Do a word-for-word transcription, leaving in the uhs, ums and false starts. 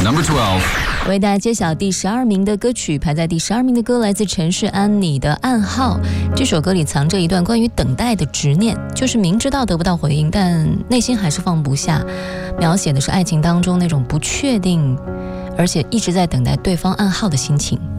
Number twelve. 为大家揭晓第十二名的歌曲，排在第十二名的歌来自陈世安你的暗号。这首歌里藏着一段关于等待的执念，就是明知道得不到回应，但内心还是放不下，描写的是爱情当中那种不确定而且一直在等待对方暗号的心情。